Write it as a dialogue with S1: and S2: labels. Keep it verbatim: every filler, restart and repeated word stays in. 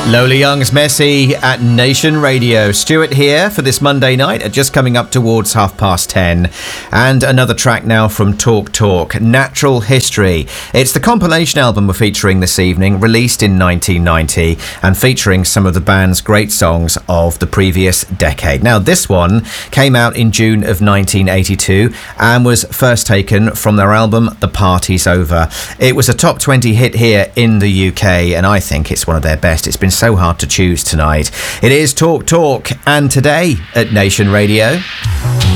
S1: Lola Young's Messy at Nation Radio. Stuart here for this Monday night at just coming up towards half past ten. And another track now from Talk Talk, Natural History. It's the compilation album we're featuring this evening, released in nineteen ninety and featuring some of the band's great songs of the previous decade. Now, this one came out in June of nineteen eighty-two and was first taken from their album The Party's Over. It was a top twenty hit here in the U K, and I think it's one of their best. It's been so hard to choose tonight. It is Talk Talk, and today at Nation Radio.